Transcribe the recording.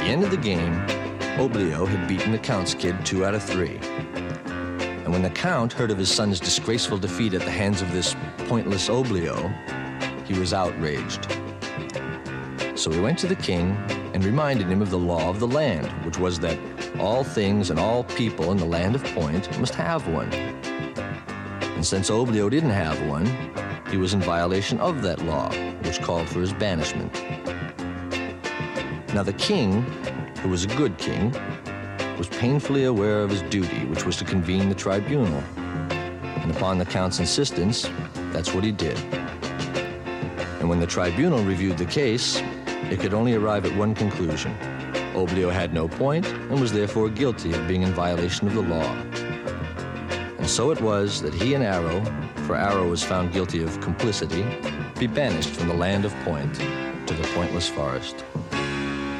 end of the game, Oblio had beaten the Count's kid 2 out of 3. And when the Count heard of his son's disgraceful defeat at the hands of this pointless Oblio, he was outraged. So he went to the king and reminded him of the law of the land, which was that all things and all people in the land of Point must have one. And since Oblio didn't have one, he was in violation of that law, which called for his banishment. Now the king, who was a good king, was painfully aware of his duty, which was to convene the tribunal. And upon the Count's insistence, that's what he did. And when the tribunal reviewed the case, it could only arrive at one conclusion. Oblio had no point and was therefore guilty of being in violation of the law. And so it was that he and Arrow, for Arrow was found guilty of complicity, be banished from the land of Point to the Pointless Forest.